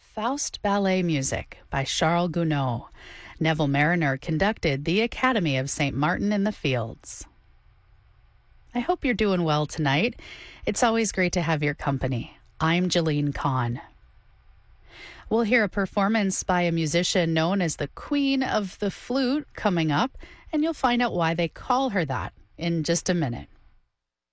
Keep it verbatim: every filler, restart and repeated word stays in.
Faust Ballet Music by Charles Gounod. Neville Mariner conducted the Academy of Saint Martin in the Fields. I hope you're doing well tonight. It's always great to have your company. I'm Jeline Kahn. We'll hear a performance by a musician known as the Queen of the Flute coming up, and you'll find out why they call her that in just a minute.